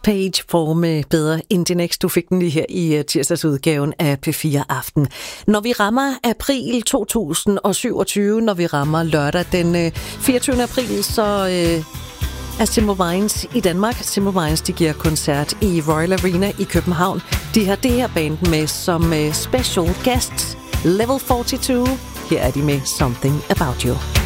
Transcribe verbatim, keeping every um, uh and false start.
Page for med bedre Indinex. Du fik den lige her i tirsdagsudgaven af P fire Aften. Når vi rammer april to tusind syvogtyve, når vi rammer lørdag den fireogtyvende april, så øh, er Simple Minds i Danmark. Simple Minds, de giver koncert i Royal Arena i København. De har det her band med som special guests. Level fireogfyrre. Her er de med Something About You.